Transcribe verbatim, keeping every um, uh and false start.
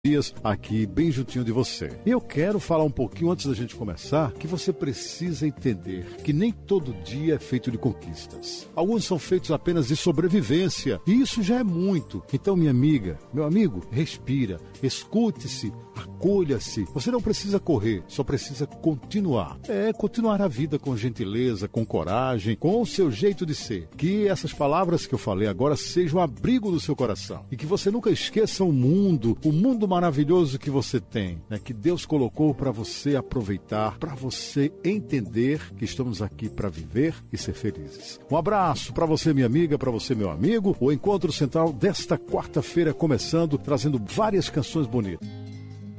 dias aqui bem juntinho de você. E eu quero falar um pouquinho antes da gente começar que você precisa entender que nem todo dia é feito de conquistas. Alguns são feitos apenas de sobrevivência e isso já é muito. Então, minha amiga, meu amigo, respira, escute-se, acolha-se. Você não precisa correr, só precisa continuar. É, continuar a vida com gentileza, com coragem, com o seu jeito de ser. Que essas palavras que eu falei agora sejam o abrigo do seu coração e que você nunca esqueça o mundo, o mundo maravilhoso que você tem, né, que Deus colocou para você aproveitar, para você entender que estamos aqui para viver e ser felizes. Um abraço para você, minha amiga, para você, meu amigo. O Encontro Central desta quarta-feira começando, trazendo várias canções bonitas.